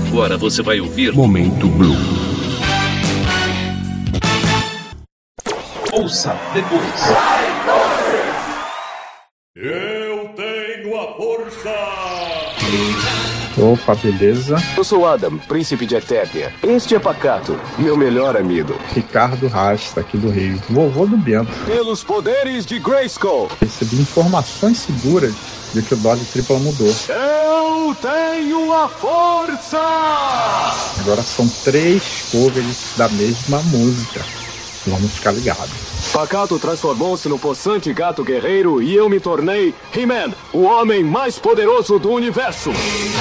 Agora você vai ouvir Momento Blue. Ouça depois. Eu tenho a força! Opa, beleza? Eu sou Adam, príncipe de Eternia. Este é Pacato, meu melhor amigo. Ricardo Rasta, aqui do Rio. Vovô do Bento. Pelos poderes de Grayskull. Recebi informações seguras de que o Dolly Tripla mudou. Eu tenho a força! Agora são 3 covers da mesma música. Vamos ficar ligados. Pacato transformou-se no possante gato guerreiro e eu me tornei He-Man, o homem mais poderoso do universo.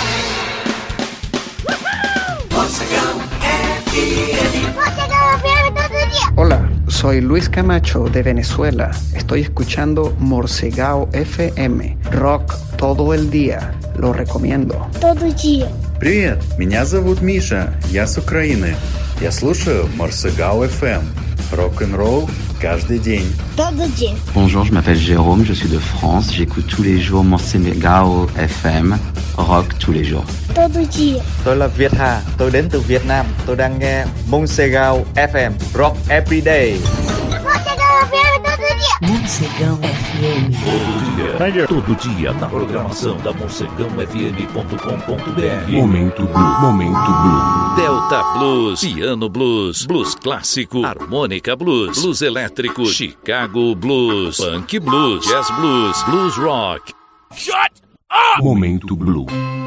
Hola, soy Luis Camacho de Venezuela. Estoy escuchando Morcegao FM. Rock todo el día. Lo recomiendo. Todo dia. Привет, меня зовут Миша, я с Украины. Я слушаю Morcegao FM. Рок-н-ролл каждый день. Todo dia. Bonjour, je m'appelle Jérôme, je suis de France. J'écoute tous les jours Morcegao FM. Rock tous les jours. Todo dia. Tôi là Việt Hà, tôi đến từ Việt Nam. Tôi đang nghe Morcegao FM. Rock every day. Morcegão FM. Todo dia na programação da morcegãofm.com.br. Momento Blue. Momento Blue. Delta Blues, Piano Blues, Blues Clássico, Harmônica Blues, Blues Elétrico, Chicago Blues, Funk Blues, Jazz Blues, Blues Rock. Momento Blue.